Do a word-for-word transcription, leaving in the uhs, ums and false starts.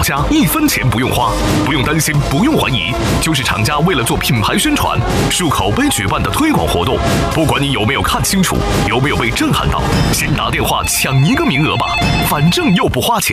家一分钱不用花，不用担心，不用怀疑，就是厂家为了做品牌宣传，漱口杯举办的推广活动。不管你有没有看清楚，有没有被震撼到，先打电话抢一个名额吧，反正又不花钱。